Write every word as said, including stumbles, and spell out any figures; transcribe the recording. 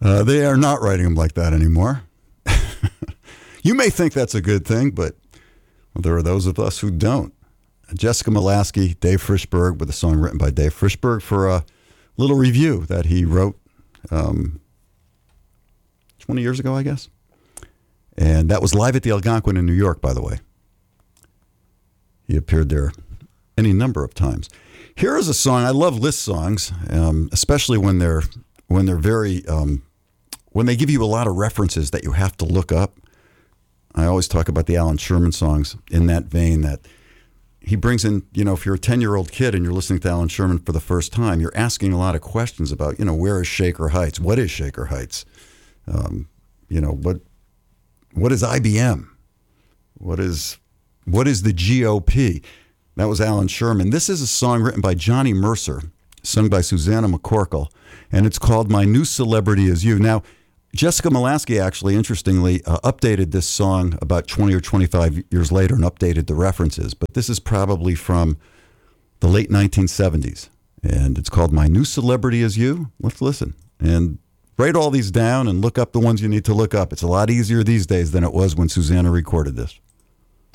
Uh, they are not writing them like that anymore. You may think that's a good thing, but well, there are those of us who don't. Jessica Molaskey, Dave Frishberg, with a song written by Dave Frishberg for a little review that he wrote um, twenty years ago, I guess. And that was live at the Algonquin in New York, by the way. He appeared there any number of times. Here is a song. I love list songs, um, especially when they're when they're very um, when they give you a lot of references that you have to look up. I always talk about the Alan Sherman songs in that vein, that he brings in, you know, if you're a ten-year-old kid and you're listening to Alan Sherman for the first time, you're asking a lot of questions about, you know, where is Shaker Heights? What is Shaker Heights? Um, you know, what what is I B M? What is what is the G O P? That was Alan Sherman. This is a song written by Johnny Mercer, sung by Susanna McCorkle, and it's called My New Celebrity Is You. Now, Jessica Molaskey actually, interestingly, uh, updated this song about twenty or twenty-five years later and updated the references. But this is probably from the late nineteen seventies. And it's called My New Celebrity Is You. Let's listen. And write all these down and look up the ones you need to look up. It's a lot easier these days than it was when Susanna recorded this.